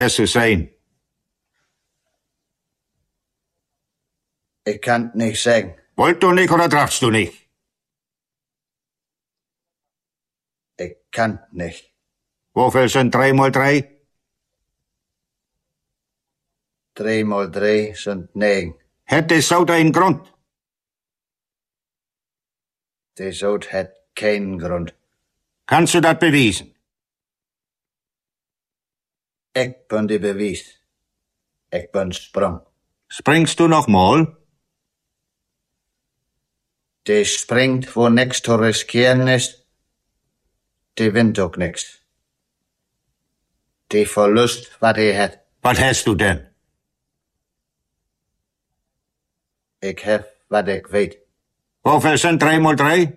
Es zu sein. Ich kann nicht sagen. Wollt du nicht oder darfst du nicht? Ich kann nicht. Wofür sind 3 mal 3? 3 mal 3 sind 9. Hätte es so einen Grund? Die Sout hat keinen Grund. Kannst du das beweisen? Ich bin die Beweis. Ich bin Sprung. Springst du noch mal? Die springt, wo nix zu riskieren ist. Die wint auch nix. Die Verlust, was die hat. Was hast du denn? Ich hab, was ich weet. Wofür sind 3 mal 3?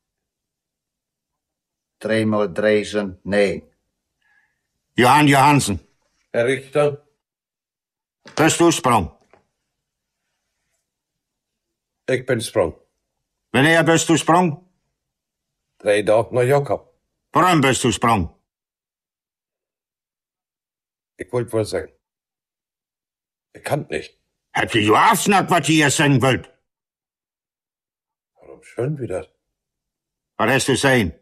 3 mal 3 sind 9. Johann Johansen. Herr Richter, Bist du Sprung? ich bin Sprung. Wanneer bist du Sprung? 3 Tage nach Jakob. Warum bist du Sprung? Ich wollte wohl sagen. Ich kann nicht. Habt ihr überhaupt nicht, was ihr sagen wollt? Warum schön wieder? Was hast du sein?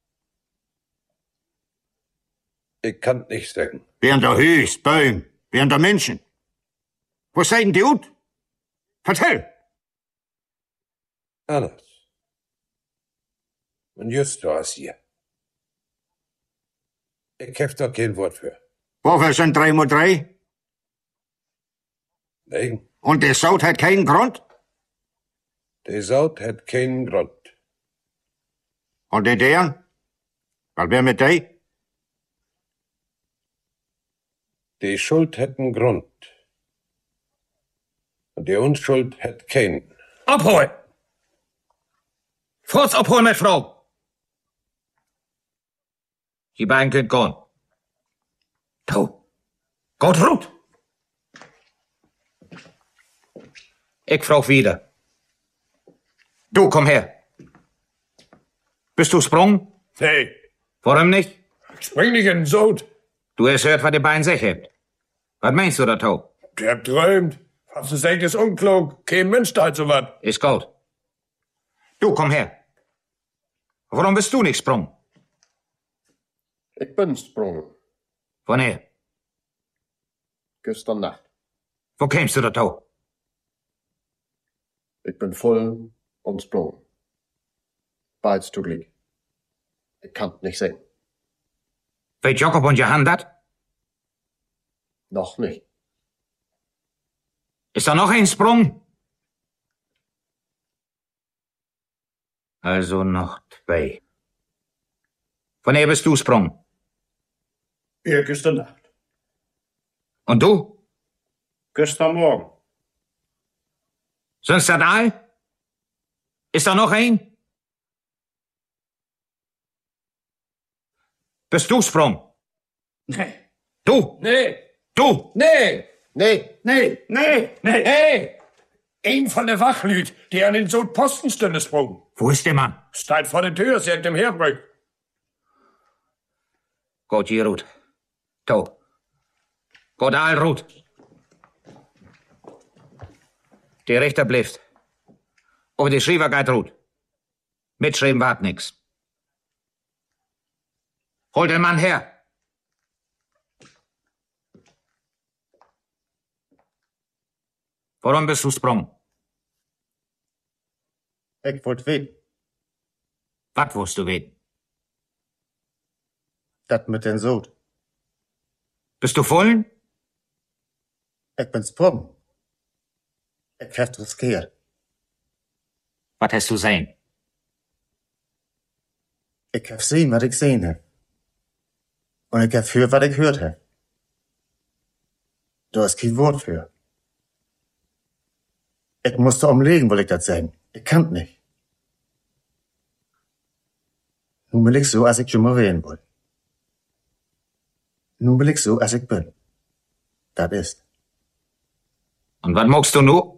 Ich kann nicht sagen. Während der Höchst, Bäume, während der Menschen. Wo seid denn die gut? Vertell! Anders. Und just da ist hier. Ich hab da kein Wort für. Wofür sind 3 mal 3? Nein, Und der Saut hat keinen Grund? die Saut hat keinen Grund. Und in deren? Was wär mit dir? Die Schuld hat einen Grund. Und die Unschuld hat keinen. Abholen! Furz abholen, meine Frau! Die beiden könnt gehen. Tau. Geht rut! Ich frag wieder. Du, komm her. Bist du Sprung? Nee, Warum nicht? spring nicht in den Saut. Du hast gehört, was die beiden sagt. Was meinst du da, Tau? Der habt träumt. Was du sagt, ist unklug. Kein Mensch da so was. Ist gut. Du, komm her. Warum bist du nicht Sprung? Ich bin Sprung. Woher? Gestern Nacht. Wo kämst du da, Tau? Ich bin voll und Sprung. Beides zugleich. Ich kann nicht sehen. Weet Jakob und Johann dat? Noch nicht. Ist da noch ein Sprung? Also noch 2. Woher bist du Sprung? Ja, gestern Nacht. Und du? Gestern Morgen. Sind's das all? Ist da noch ein? Bist du Sprung? Nee. Du? Nee. Du? Nee. Nee. Nee, Nee. nee, hey! Ein von der Wachlüt, die an den Saut-Posten stünde sprung. Wo ist der Mann? Steht vor der Tür, sagt dem Herbrück. Gut, hier, Ruth. Tau. Gut, all, Ruth. Die Richter bleibt. Aber die Schreiber geht Ruth. Mitschreiben wart nix. Hol den Mann her. Warum bist du Sprung? Ich wollte weten. Was willst du weten? Das mit den Sod. Bist du vollen? Ich bin Sprung. Ich hab riskiert. Was hast du sehen? Ich hab sehen, was ich sehen hab. Und ich hab für, was ich hört hab. Du hast kein Wort für. Ich musste umlegen, will ich das sagen. Ich kann nicht. Nun bin ich so, als ich schon mal wählen wollte. Nun bin ich so, als ich bin. Das ist. Und was magst du nu?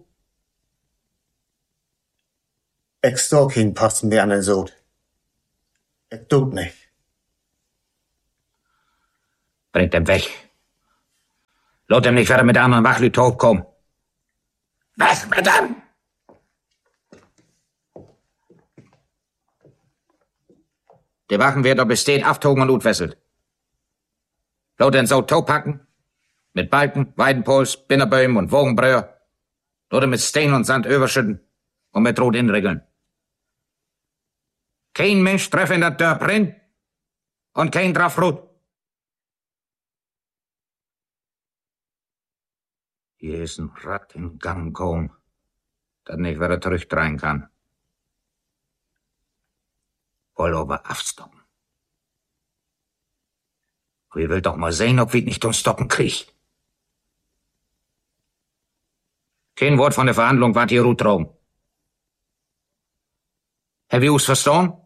Ich stau keinen Posten mehr an den Sod. Ich tut nicht. Bringt ihn weg. Laut ihm nicht wieder mit anderen Wachlüt hochkommen. Was, Madame? Die Wachen werden besteht, aftogen und utwesselt. Laut den so packen, mit Balken, Weidenpols, Binnerbäumen und Wogenbröer, oder mit Stein und Sand überschütten und mit Rot inregeln. Kein Mensch treff in der Dörp rein und kein drauf Rot. Hier ist ein Rad in Gang gekommen, das nicht wieder zurückdrehen kann. Woll aber aufstoppen. Wir will doch mal sehen, ob wir nicht uns stoppen kriegt. Kein Wort von der Verhandlung wart hier gut drum. Hab ich uns verstanden?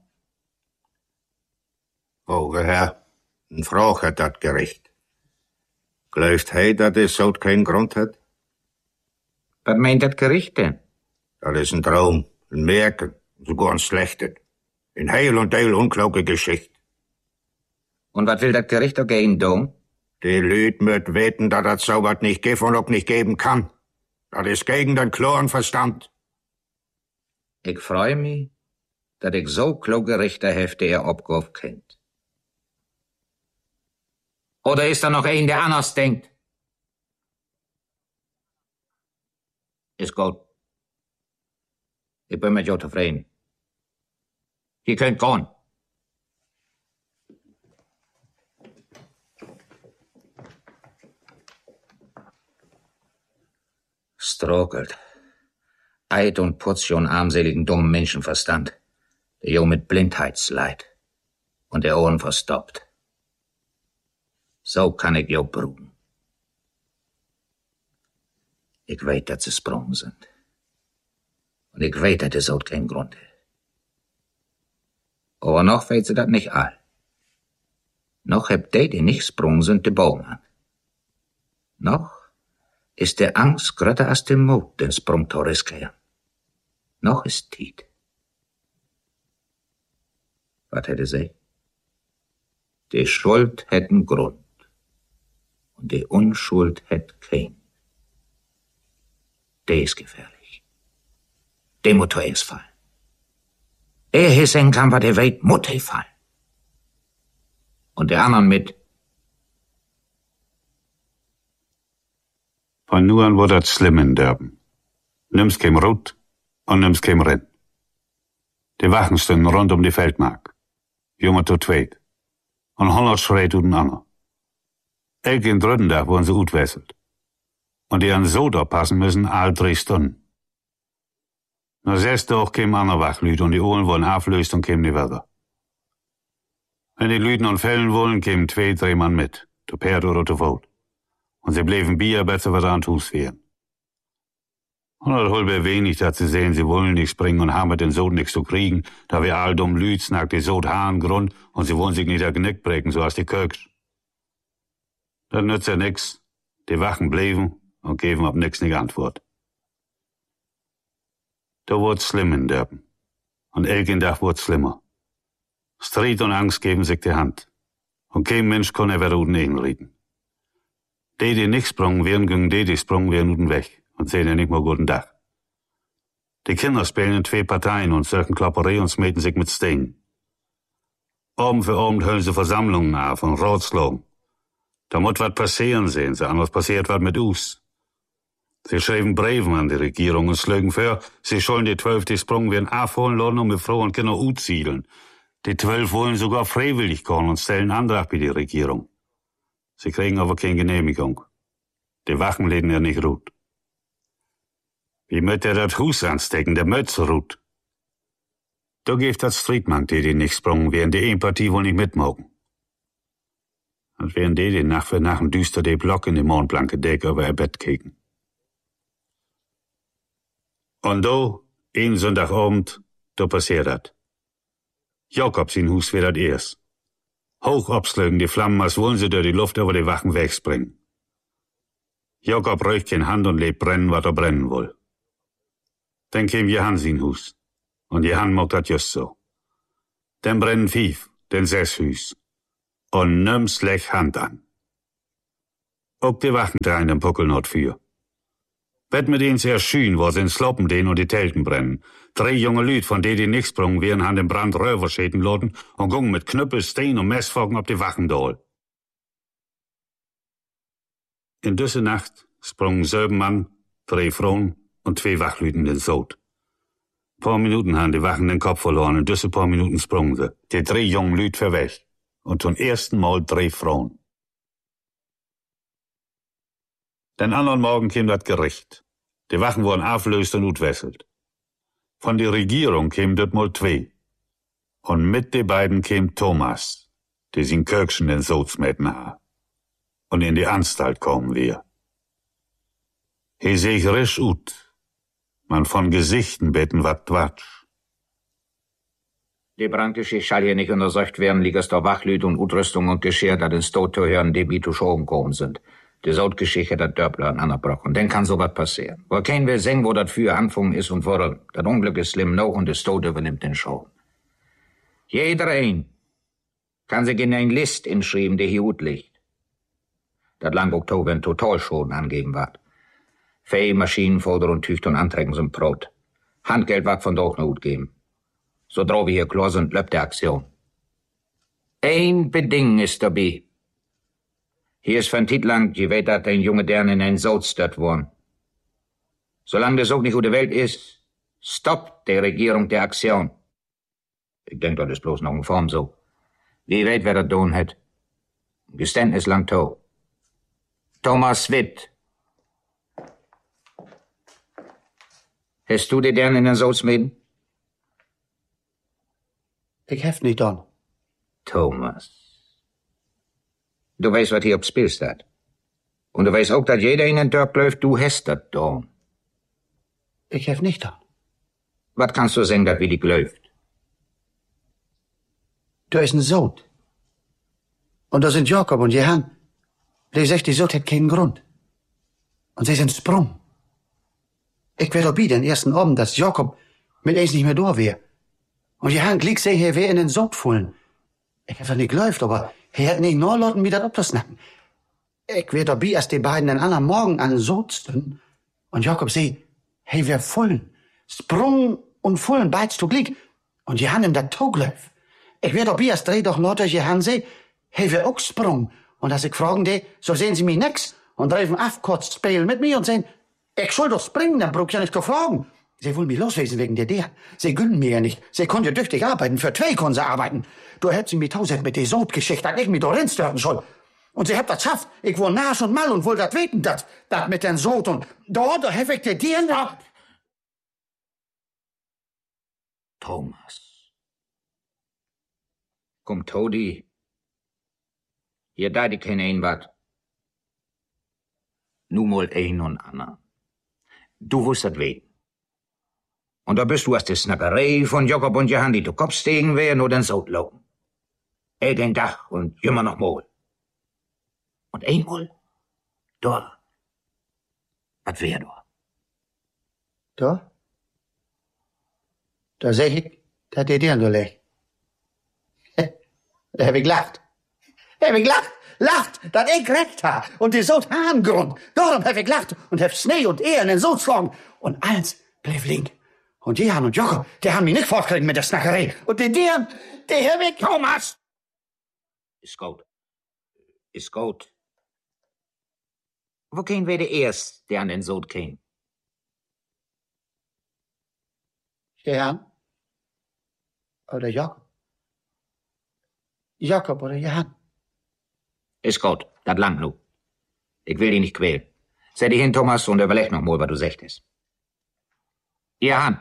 Hoge Herr, een Frage hat dat Gericht. Glaubt hij dat es so keinen Grund hat? Was meint das Gericht denn? Dat is een Traum, een Märchen, sogar ein Schlechtes. Een heel und heel unkloke Geschichte. Und was will das Gericht dagegen tun? Die Lüd möt weten, dat dat so wat nicht geben und auch nicht geben kann. Dat is gegen den klaren Verstand. Ich freue mich, dass ich so kluge Richter hef, der ihr Abgabe kennt. Oder ist da noch ein, der anders denkt? Ist gut. Ich bin mit dir zufrieden. Ihr könnt gehen. Strokelt. Eid und Portion armseligen dummen Menschenverstand, der jo mit Blindheitsleid und der Ohren verstoppt. So kann ich jo bruden. Ich weet, dass sie sprungen sind. Und ich weet, dass es auch kein Grund ist. Aber noch weet sie das nicht all. Noch hebt die nicht sprungen sind, de Baumann. Noch ist der Angst grötter als der Mut, den Sprung zu riskieren. Noch ist Tiet. Was hätte sie? Die Schuld hätten Grund. Und die Unschuld hätt kein. Der ist gefährlich. Der Mutter ist fallen. Der hissen kann, was der weit, Mutter fallen. Und der anderen mit. Von nu an wordt het slim in Derben. Nims keem rood en nims keem ren. De wachen stonden rondom de veldmark. Jongen tot tweet. En 100 schreit uit een ander. Elke dritten dag worden ze uitwesselt. En die aan zo oppassen müssen al 3 Stunden. Na 6 Tage keem ander wachlüd en die Ohren worden aflöst en keem die weiter. Wenn die Lüden und fällen wollen, kämen 2, 3 Mann mit, zu Pferd oder zu Fuß. Und sie blieben Bier besser was an Hus wären. Und das holbe wenig, dass sie sehen, sie wollen nicht springen und haben mit den Sod nichts zu kriegen, da wir all dumm Lüds nach die Sod Haaren Grund und sie wollen sich nicht der Genick brechen, so als die Köks. Das nützt ja nix. Die Wachen blieben und geben ab nix nicht Antwort. Da wurd's schlimm in Derben. Und elken Tag wurd's schlimmer. Streit und Angst geben sich die Hand. Und kein Mensch kann er uden einreden. Die nicht sprungen werden, gingen die sprungen werden uden weg. Und sehen ja nicht mal guten Tag. Die Kinder spielen in 2 Parteien und söken Klopperei und smeten sich mit Steinen. Abend für Abend höllen sie Versammlungen auf und Ratschlagen. Da muss was passieren, sehen sie, anders passiert was mit uns. Sie schreiben Briefen an die Regierung und schlagen vor, sie sollen die 12, die sprungen werden, aufholen lassen und mit Frauen und Kindern aussiedeln. Die 12 wollen sogar freiwillig kommen und stellen Antrag bei der Regierung. Sie kriegen aber keine Genehmigung. Die Wachen leben ja nicht ruht. Wie möcht er das Hus anstecken, der Mötze ruht? Da gibt das Friedmann, die nicht sprungen, während die Empathie wohl nicht mitmogen. Und während die Nacht für Nacht im Düster die Block in die mondblanke Decke über ihr Bett kicken. Und da, ein Sonntagabend, da passiert dat. Jakob sein Hus wird dat erst. Hoch abschlagen die Flammen, als wollen sie durch die Luft über die Wachen wegspringen. Jakob röcht kein Hand und lebt brennen, was er brennen will. Dann käm Johann sein Hus. Und Johann mag dat just so. Dann brennen 5, dann 6 Hus. Und nimm's lech Hand an. Ook de wachten trein den Puckel not für. Wett mit ihnen sehr schön, wo sie in Sloppen den und die Telten brennen. 3 junge Lüd, von denen die nicht sprungen, wären han den Brand Röverschäden loten und gungen mit Knüppel, Steen und Messfocken auf die Wachen dohl. In düsse Nacht sprungen 7 Mann, 3 Frauen und 2 Wachlüden den Sod. Paar Minuten han die Wachen den Kopf verloren und düsse paar Minuten sprungen sie. Die 3 jungen Lüd verweg. Und zum ersten Mal 3 Frauen. Den anderen Morgen kam das Gericht. Die Wachen wurden auflöst und utwesselt. Von der Regierung kämen das mal 2. Und mit den beiden käm Thomas, die sin Kirkchen den Sodsmäten ha. Und in die Anstalt kommen wir. He seh risch ut. Man von Gesichten beten wat Quatsch. Die Brandgeschichte schall hier nicht untersucht werden, liegt es der Wachlüd und Utrüstung und Geschirr, da den Stot zu hören, die bitu schon gekommen sind. Die Sodgeschichte hat Dörpler anbrochen. Dann kann sowas passieren. Wo kein will sehen, wo das für Anfang ist und warum. Das Unglück ist schlimm noch und der Stot übernimmt den Show. Jeder ein kann sich in ein List inschreiben, die hier gut liegt. Das lang Oktober ein Totalschaden angeben wird. Fee, Maschinen, Foder und Tücht und Anträgen sind Brot. Handgeld wird von doch noch gut geben. So drauf wir hier klar sind, läuft die Aktion. Ein Beding ist dabei. Hier ist von Tit lang, je weet dat ein junge Dern in ein Sodstad wohnt. Solange das auch nicht gute Welt ist, stoppt die Regierung der Aktion. Ich denk, das ist bloß noch in Form so. Wie weet, wer das tun hat. Geständnis lang to. Thomas Witt. Hast du die Dern in den Sodsmäden? Ich hef nicht don. Thomas. Du weißt, was hier aufs Spiel steht. Und du weißt auch, dass jeder in den Dorf läuft, du hast das da. Ich hef nicht don. Was kannst du sagen, dass wie die läuft? Da ist ein Sod. Und da sind Jakob und Johann. Die sagt, die Sod hat keinen Grund. Und sie sind sprung. Ich wär dabei den ersten Abend, dass Jakob mit eins nicht mehr da wär. Und Johann glick seh, er wär in den Sod fallen. Ich hab das nicht geläuft, aber er hat nicht nur Leuten wieder abzusnappen. Ich wär dabei, als die beiden den anderen Morgen an den Sod stünden. Und Jakob seh, hey, wär vollen. Sprung und vollen beids zu glick. Und Johann in der Tog läuft. Ich wär dabei, als dreh doch Leute Johann seh, hey, wär auch sprung. Und als ich fragen die, so sehen sie mich nix. Und dreifen auf kurz spielen mit mir und sehen, ich soll doch springen, dann brauch ich ja nicht zu fragen. Sie wollen mich loswesen wegen der. Sie gönnen mir ja nicht. Sie können ja tüchtig arbeiten. Für 2 können sie arbeiten. Du hättest mich tausend mit der Sodgeschichte, dass ich mich da rinstörten soll. Und sie habt das schafft. Ich wohl nasch und mal und wohl das weten, das mit den Sod und da hef ich dir Dirn ab. Thomas. Komm, Todi. Hier da die keine ein wat. Nu mal ein und Anna. Du wirst das weten. Und da bist du aus der Snackerei von Jakob und Johann, die zu Kopf stehen werden oder ins Sod laufen. Den Dach und immer noch mal. Und einmal, da. Was wär da? Da? Da seh ich, dass die Dirn da liegt. Da hab ich gelacht. Lacht, dass ich recht ha. Und die Sod haben Grund. Darum hab ich gelacht und hab Schnee und Ehren in den Sod geschlagen. Und eins bleib link. Und Johann und Jakob, die haben mich nicht fortkriegen mit der Snackerei. Und die Dirn, die hab ich... Thomas! Ist gut. Wo kein wir der erst, der an den Sod käm? Johann? Oder Jakob? Jakob oder Johann? Ist gut, das lang nu. Ich will dich nicht quälen. Setz dich hin, Thomas, und überleg noch mal, was du sagtest. Johann.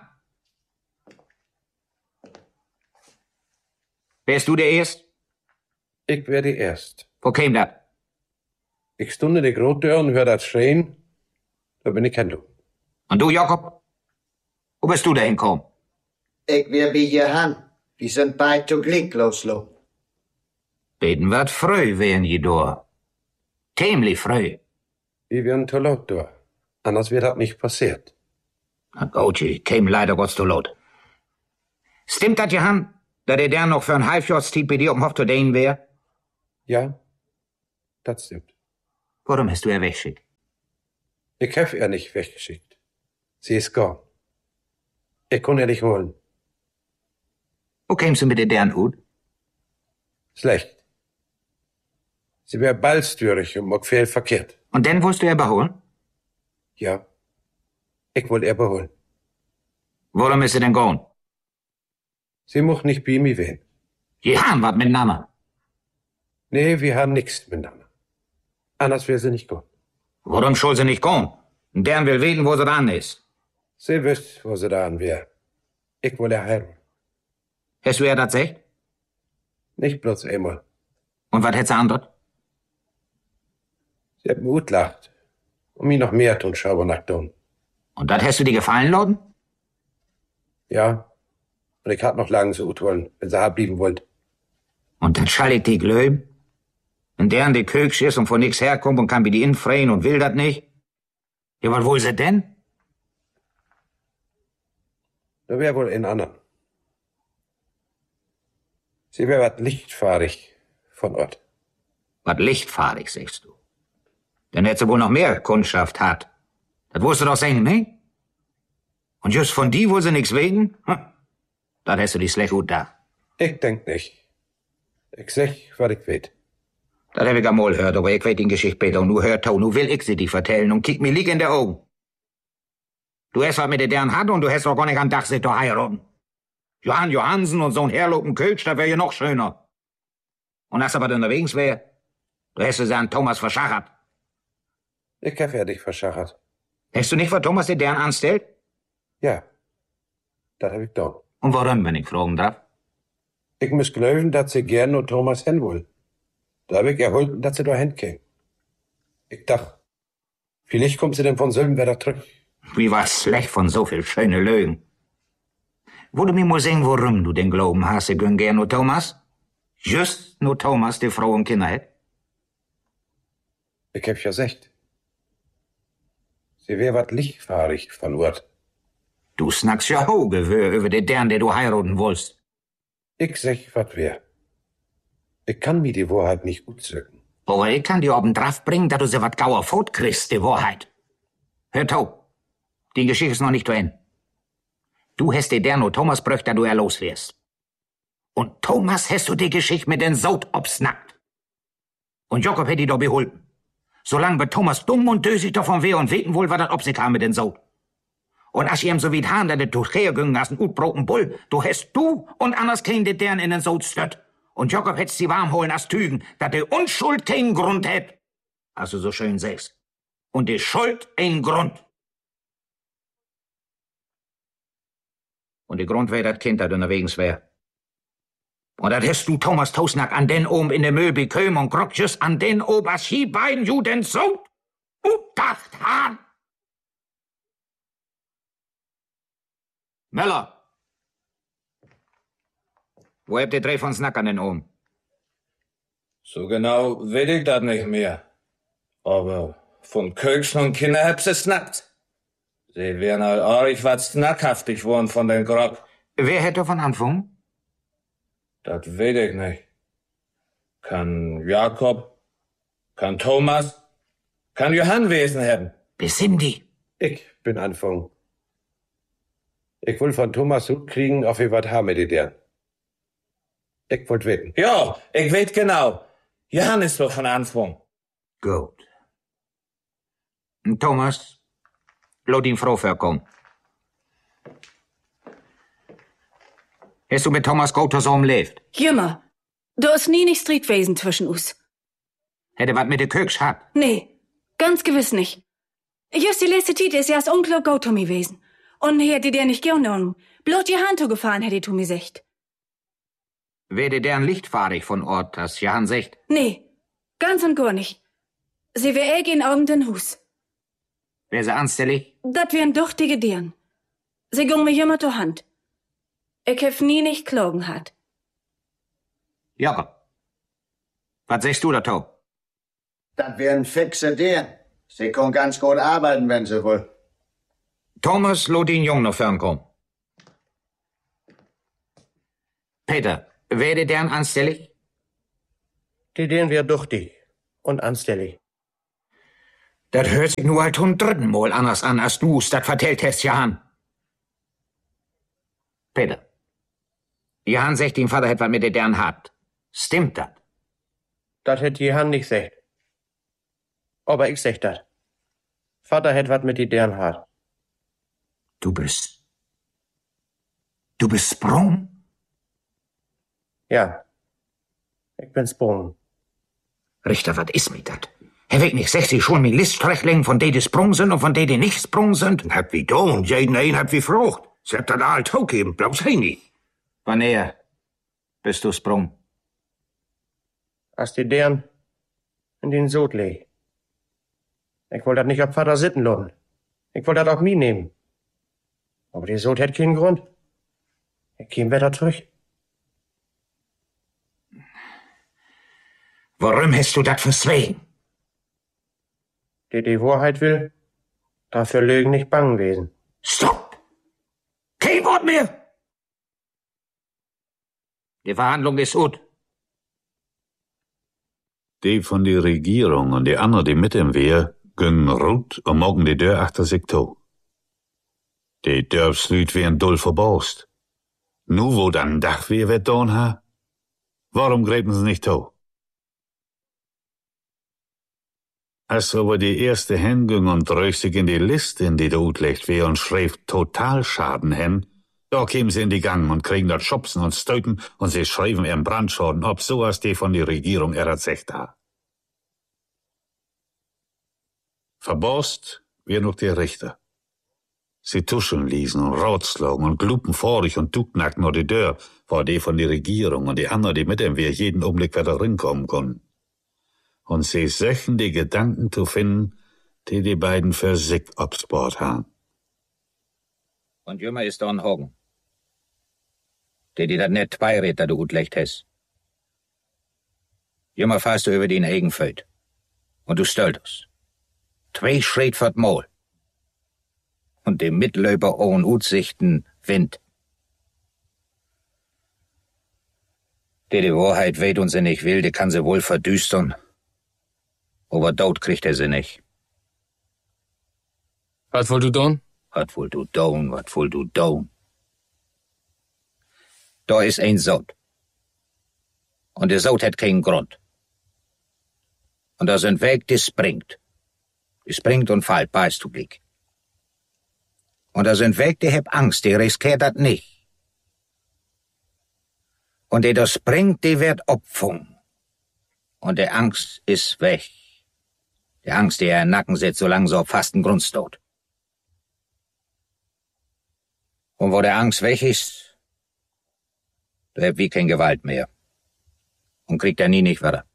Wärst du der Erst? Ich wär die Erst. Wo käm dat? Ich stunde die Grotür und hör das schreien. Da bin ich kein Du. Und du, Jakob? Wo bist du dahin gekommen? Ich wär wie Johann. Wir sind beid zu Glick loslo. Beten wat früh wären je da. Tämlich früh. Wir wären zu laut da. Anders wäre das nicht passiert. Na gut, ich käm leider Gott zu laut. Stimmt das, Johann, dass der noch für ein Halbjahrstiet bei dir um Hof zu dehnen wär? Ja, das stimmt. Warum hast du er weggeschickt? Ich hab er nicht weggeschickt. Sie ist gone. Ich kann er nicht holen. Wo kämst du mit der deren ut? Schlecht. Sie wär ballstürig und mag viel verkehrt. Und dann wolltest du er beholen? Ja. Ich wollte er beholen. Warum ist sie denn gone? Sie mocht nicht bei mir wehen. Die haben was miteinander. Nee, wir haben nichts miteinander. Anders wär sie nicht gone. Warum soll sie nicht gone? Und deren will weten, wo sie dran ist. Sie wisst, wo sie da an wär. Ich will er heiraten. Hast du er das gesagt? Nicht bloß einmal. Und was hätt sie andert? Sie hat mir gut lacht. Und mir noch mehr tun Schabernack tun. Und das hast du dir gefallen lassen? Ja. Und ich hab noch lange so gut wollen, wenn sie hart blieben wollt. Und dann schall ich die glöben? Und deren die Köksch ist und von nix herkommt und kann wie die infreien und will dat nicht? Ja, was will sie denn? Da wär wohl ein anderen. Sie wär wat lichtfahrig von Ort. Was lichtfahrig, sagst du. Dann hätt sie wohl noch mehr Kundschaft hat. Das wirst du doch sagen, ne? Und just von die will sie nix wegen? Dann hast du die schlecht gut da. Ich denk nicht. Ich sag, was ich weet. Das hab ich einmal gehört, aber ich weet die Geschichte besser und nu hört tau, nu will ich sie dir vertellen und kick mir lieg in der Augen. Du hast was mit der deren hat und du hast doch gar nicht an Dach sich doch heiraten. Johann Johansen und so'n herlopen Kötsch, das wär ja noch schöner. Und als er was unterwegs wär, du hast sie an Thomas verschachert. Ich hab ja dich verschachert. Hast du nicht, was Thomas der deren anstellt? Ja. Das hab ich getan. Und warum, wenn ich fragen darf? Ich muss glauben, dass sie gern nur Thomas hin will. Da hab ich erholt, dass sie da hinkäme. Ich dacht, vielleicht kommt sie denn von Sölbenwerder zurück. Wie war's schlecht von so viel schöne Lügen. Wo du mir mal sagen, warum du den Glauben hast, ich gönn gern nur Thomas? Just nur Thomas, die Frau und Kinder hat? Ich hab ja gesagt. Sie wär wat lichtfahrig von Ort. Du snackst ja Hogewör über den deren, der du heiraten wollst. Ich sag, wat wär. Ich kann mir die Wahrheit nicht gut sögen. Aber ich kann dir oben drauf bringen, dass du sie wat gauer Fot kriegst, die Wahrheit. Hör tau, die Geschichte ist noch nicht zu Ende. Du hast dir deren nur Thomas bröcht, da du ja los wärst. Und Thomas hast du die Geschichte mit den Sod obsnackt. Und Jakob hätt die doch beholpen. Solange wird Thomas dumm und dösig davon wär und weten wohl, was das ob sich haben mit den Sod. Und als ihm so wie Hahn, da du hergüngen hast, ein utbroken Bull, du hast du und anders kein de deren in den Sod stört. Und Jakob hätt's sie warm holen als Tügen, dat de Unschuld keinen Grund hätt. Als du so schön sagst. Und die Schuld ein Grund. Und der Grund wär dat Kind, dat unterwegs wär. Und dat hast du Thomas Tausnack an den oben in der Müll beköm und Grobjes an den oben, als die beiden Juden so udacht han. Möller! Wo habt ihr drei von Snack an den oben? So genau weet ich das nicht mehr. Aber von Kökschen und Kinder hab's es snackt. Sie wären halt arg wat snackhaftig worden von den Grob. Wer hätte von Anfang? Das weet ich nicht. Kann Jakob, kann Thomas, kann Johann Wesen haben. Besinn die. Ich bin Anfang. Ich will von Thomas Hut kriegen, auf wie wat haben wir die deren. Ich wollt wetten. Ja, ich weet genau. Johann ist doch von Anfang. Gut. Thomas, lass ihn Frau verkommen. Hast du mit Thomas Gottes lebt? Jümmer, da ist nie nicht Streit gewesen zwischen uns. Hätte wat mit der Köksch hat? Nee, ganz gewiss nicht. Just die letzte Zeit ist ja das Onkel Gotomi gewesen. Und hätte der nicht genommen. Bloß die Hand gefahren, hätte Tommy gesagt. Werde deren lichtfahrig von Ort, das Johann sagt? Nee, ganz und gar nicht. Sie wär in Augen den Hus. Wär sie anstellig? Dat wären doch die Gedern. Sie gung mir immer zur Hand. Ich hef nie nicht klagen hat. Jakob, was sagst du dazu? Das wären fixe Deren. Sie kann ganz gut arbeiten, wenn sie will. Thomas, lass den Jungen noch fernkommen. Peter, werde deren anstellig? Die deren wär duchtig und anstellig. Das hört sich nur halt zum dritten Mal anders an, als du's das vertellt hast, Johann. Peter, Johann sagt, dein Vater hätt was mit der deren hat. Stimmt das? Das hätt Johann nicht gesagt. Aber ich sag das. Vater hätt was mit die deren hat. Du bist Sprung? Ja. Ich bin Sprung. Richter, was ist mit dat? Herr Weg nicht, 60 schon mit Liststrechlingen von denen die Sprung sind und von denen die nicht Sprung sind? Hab wie do und jeden ein hab wie Frucht. Sie habt das all Tau geben, bloß hey nicht. Wann bist du Sprung? Als die deren in den Sod leg. Ich wollt dat nicht ob Vater sitten lassen. Ich wollt dat auf mich nehmen. Aber die Sod hätt keinen Grund. Ich käm wieder zurück. Warum hast du dat verswegen? Die Wahrheit will, dafür Lügen nicht bangen gewesen. Stopp! Kein Wort mehr! Die Verhandlung ist gut. Die von der Regierung und die anderen, die mit ihm wär, gingen rut und mogen die Deur achter sich to. Die Dörfslüt wären doll verbaust. Nu wo dann Dach wir wird don ha? Warum gräben sie nicht to? Als aber die erste hinging und dröch sich in die Liste, in die da utlegt wär und schreef Totalschaden hen, da kämen sie in die Gang und kriegen dort Schubsen und Stöten und sie schreiben ihren Brandschaden ob, so als die von der Regierung erzählt ha. Verbost wär noch der Richter. Sie tuscheln ließen und ratschlagen und glupen vorig und ducknackten nur die Deur, vor die von der Regierung und die anderen, die mit ihm wär jeden Augenblick wieder rinkommen konnten. Und sie söchen die Gedanken zu finden, die beiden für sich ob's Bord haben. Und jümmer ist da ein Hogen. Die dat net beirät, da du gut lecht hast. Jümmer fährst du über den Eigenfeld. Und du stölterst. 2 Schritt vert Mol. Und dem Mitlöber ohne Utsichten Wind. Die Wahrheit weht und sie nicht will, die kann sie wohl verdüstern. Aber dort kriegt sie nicht. Was wollt du tun? Was wollt du tun? Da ist ein Sod. Und der Sod hat keinen Grund. Und da sind Weg, die springt. Die springt und fällt, beißt du Blick. Und da sind Weg, die hab Angst, die riskiert dat nicht. Und die da springt, die wird opfung. Und der Angst ist weg. Die Angst, die er im Nacken sitzt, solange so auf fasten Grundstod. Und wo der Angst weg ist, da hab wie kein Gewalt mehr. Und kriegt er nie nicht wieder.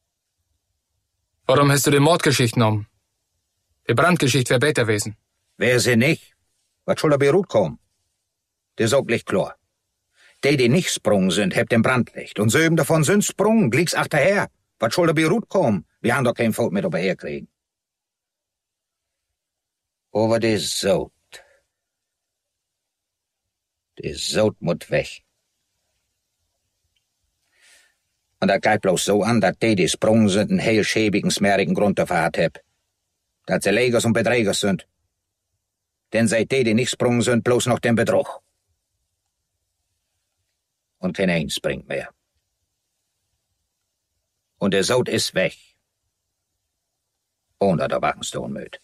Warum hast du die Mordgeschichte genommen? Die Brandgeschichte wär besser gewesen. Wär sie nicht, was soll da beruht kommen? Der sagt licht klar. Die nicht sprung sind, hebt den Brandlicht. Und söben davon sind sprung, glieks achterher. Was soll da beruht kommen? Wir haben doch kein Volk mit ober herkriegen. Aber der Sod. Der Sod muss weg. Und das geht bloß so an, dass die sprung sind, einen heel schäbigen, smerigen Grund dafür hat. Dass sie Legers und Beträgers sind. Denn seit die nicht sprung sind, bloß noch den Betrug. Und kein ein springt mehr. Und der Sod ist weg. Ohne der Wachenstone möt.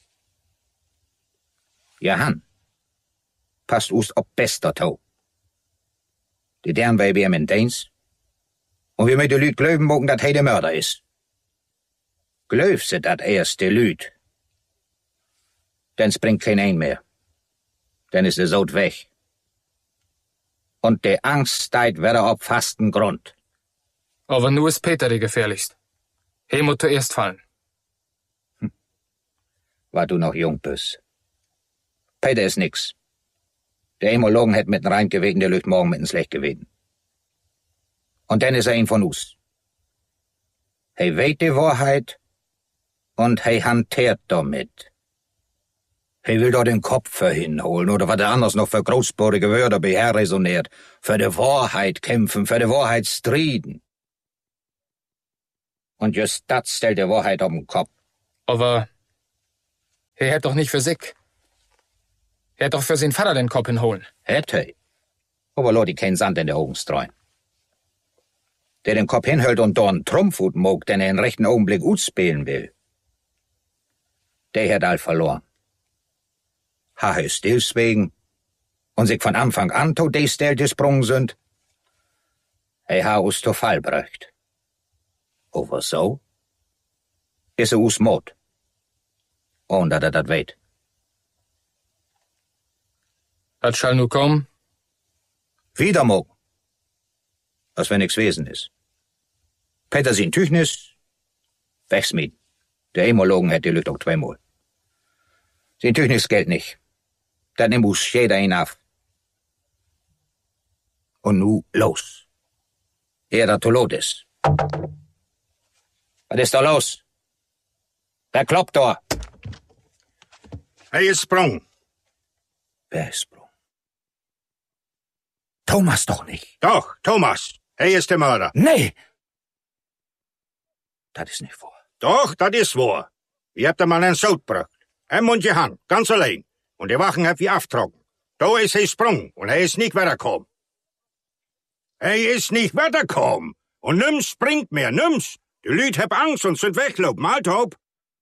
Johann, passt us ob bester Tau. Die deren bei wir in Dienst. Und wir mit de Lüd glöben mogen, dat der Mörder ist. Glöf se dat erst de Lüd. Dann springt kein ein mehr. Dann ist der Sod weg. Und de Angst steigt wieder ob fasten Grund. Aber nur ist Peter die gefährlichst. He muss zuerst fallen. War du noch jung bist. Peter ist nix. Der Emologen hätt mit rein gewegen, der lügt morgen mit ins Licht gewesen. Und dann ist ein von us. He weht die Wahrheit und he hantiert damit. He will dort den Kopf für hinholen oder was er anders noch für großsporige Wörter beherresoniert. Für die Wahrheit kämpfen, für die Wahrheit striden. Und just das stellt die Wahrheit auf den Kopf. Aber Er hätt doch nicht für sich. Er hätt doch für sein Vater den Kopf hinholen. Hätte he. Aber Leute, die keinen Sand in der Augen streuen. Der den Kopf hinhält und dorn Trumpfhut mag, den er in rechten Augenblick utspielen will. Der hat all verloren. Ha ist deswegen und sich von Anfang an tot die Stelle gesprungen sind. Ha us to Fall bräucht. Aber so ist er us Mord. Und dat dat weet. Was schall nu kommen? Wieder morgen. Als wenn nix Wesen ist. Peter sin Tüchnis, wegsmieden. Der Emologen hätt die Lüt auch zweimal. Sin Tüchnis Geld nicht. Dann muss jeder ihn auf. Und nu los. Er da lot ist. Was ist da los? Wer kloppt da? Er ist sprung. Wer ist sprung? Thomas doch nicht. Doch, Thomas. Er ist der Mörder. Nee. Das ist nicht wahr. Doch, das ist wahr. Ihr habt einmal einen Sod gebracht. Und die Hand, ganz allein. Und die Wachen habt ihr aufgetragen. Da ist er sprung und er ist nicht weitergekommen. Er ist nicht weitergekommen. Und nimm's springt mehr, nimm's. Die Lüd hab Angst und sind weggelaufen, Althob.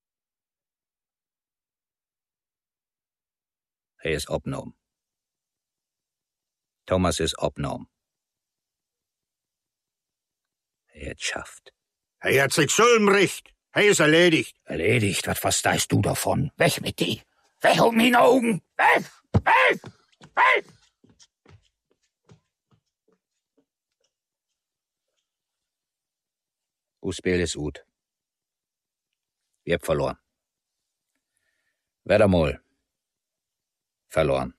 Er ist abgenommen. Thomas ist abgenommen. Er hat schafft. Er hat sich Sulm recht. Er ist erledigt. Erledigt? Was verstehst du davon? Weg mit die! Weg um meine Augen! Weg! Weg! Weg! Spiel ist gut. Wir habt verloren. Wer mal verloren.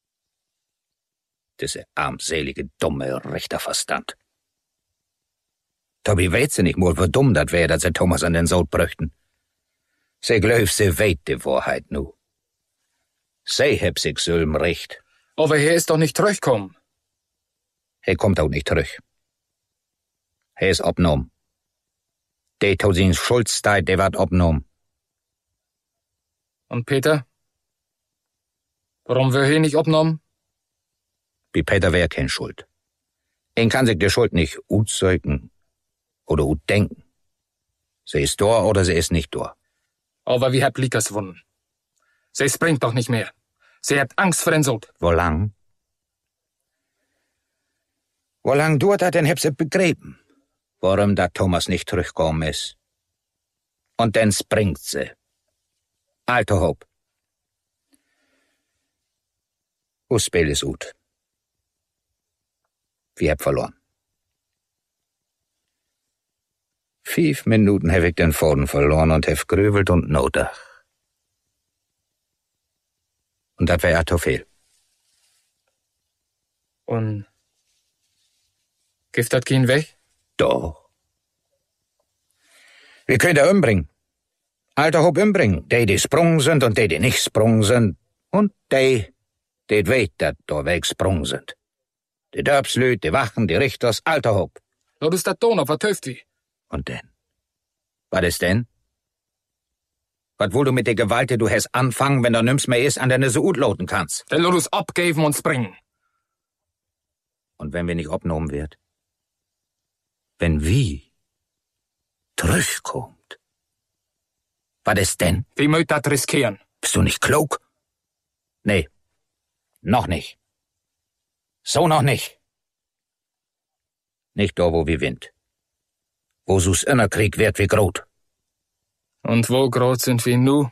Diese armselige, dumme Richterverstand. Tobi weet sie nicht mal, wie dumm dat wär, dass sie Thomas an den Sod brüchten. Sie glaub, sie weet die Wahrheit nu. Sie heb sich Sülm recht. Aber er ist doch nicht zurückgekommen. Er kommt auch nicht zurück. Er ist abgenommen. Der tut sin Schuldzeit, der wird abgenommen. Und Peter? Warum wir hier nicht abgenommen? Wie Peter wär kein Schuld. Ihn kann sich der Schuld nicht utzeugen oder denken. Sie ist da oder sie ist nicht da. Aber wie hat Likas gewonnen? Sie springt doch nicht mehr. Sie hat Angst vor den Sod. Wo lang? Wo lang dauert hat, den hab sie begräben. Warum da Thomas nicht zurückgekommen ist. Und dann springt sie. Alter Hob. Spiel ist gut. Wir hab verloren. 5 Minuten hab ich den Faden verloren und hab grübelt und notach. Und das wär ja zu viel. Und gibt das keinen Weg? Doch. Wir können da umbringen. Alter Hob umbringen. Die sprung sind und die nicht sprung sind. Und die weet, dat da wegsprung sind. Die Dörpslüt, die Wachen, die Richters, Alter Hob. Lo ist dat Donau, was hilft wie? Und denn? Was ist denn? Was wohl du mit der Gewalt, die du hast anfangen, wenn da nimm's mehr ist, an deine so gut loten kannst? Denn lo du's abgeben und springen. Und wenn wir nicht abgenommen wird? Wenn wie zurückkommt? Was ist denn? Wie möcht dat riskieren? Bist du nicht klug? Nee, noch nicht. So noch nicht. Nicht da, wo wir Wind. Wo so's Innerkrieg wird wie Grot. Und wo grot sind wir nu?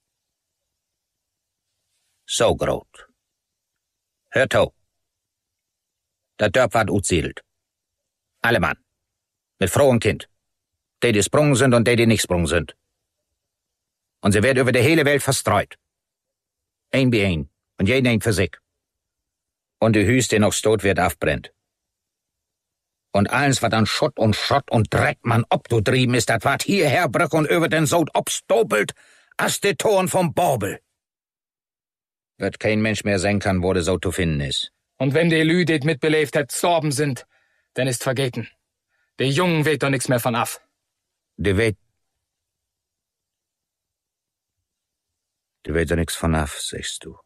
So grot. Hört to. Der Dörp ward utsiedelt. Alle Mann. Mit Frau und Kind. Die sprungen sind und die nicht sprungen sind. Und sie werden über die hele Welt verstreut. Ein wie ein. Und jeden ein für sich. Und die Hüs, die noch stot wird, aufbrennt. Und alles, was an Schutt und Schrott und Dreck man obdudrieben ist, das ward hierher brück und über den Sod obstopelt, as de Toren vom Borbel. Wird kein Mensch mehr sein kann, wo der Sod zu finden ist. Und wenn die Lü, die mitbelebt hat, gestorben sind, dann ist vergeten. Die Jungen weht doch nix mehr von af. Die Du weet er nix von af, sagst du.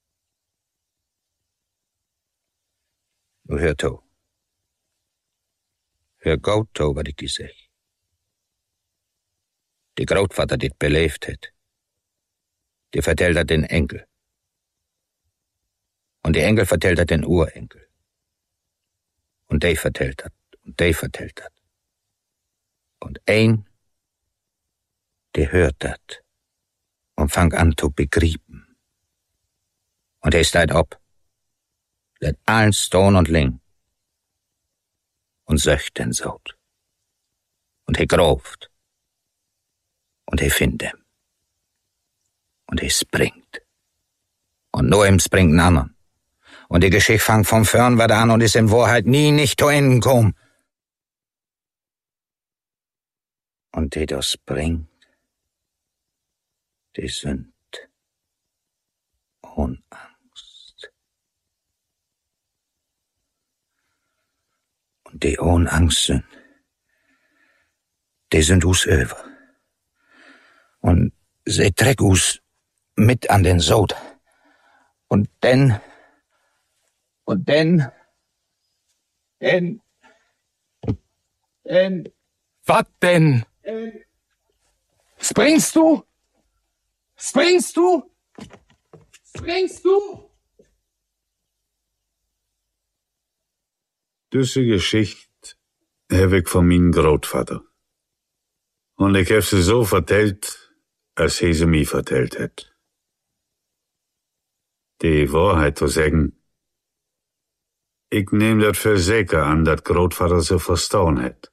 Nu hør to. Hør godt to, hvad ik die zeg. Die grootvader dit beleefd het. Die vertelt dat den Enkel. Und die Enkel vertelt dat den Urenkel. Und die vertelt dat. Und die vertelt dat. Und ein, die hört dat. Und fang an zu begrieben. Und er steigt op. Let allen stone und ling. Und söcht den Sod. Und he groft. Und he findt hem. Und he springt. Und nur ihm springt ein anderen. Und die Geschichte fangt von vorn wieder an und ist in Wahrheit nie nicht zu Ende gekommen. Und die da springt, die sind ohne Angst. Und die ohne Angst sind, die sind us über. Und sie treck us mit an den Sod. Und dann... Was denn? Springst du? Springst du? Springst du? Diese Geschichte habe ich von meinem Grootvater. Und ich habe sie so vertellt, als sie mir vertellt hat. Die Wahrheit zu sagen, ich nehm dat für sicher an, dat Grootvater sie verstaan hat.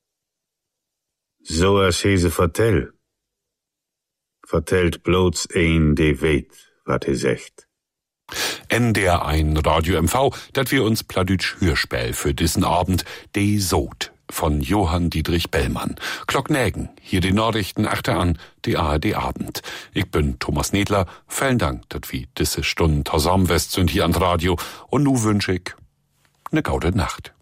So als sie vertellt bloß ein, die weet, wat he sagt. NDR1 Radio MV, dat wir uns Pladütsch Hörspiel für diesen Abend De Sod von Johann Dietrich Bellmann. Glocknägen, hier die Nachrichten, achte an, die ARD Abend. Ich bin Thomas Nedler, vielen Dank, dat wir diese Stunden zusammen sind hier an Radio und nu wünsch ich ne gaude Nacht.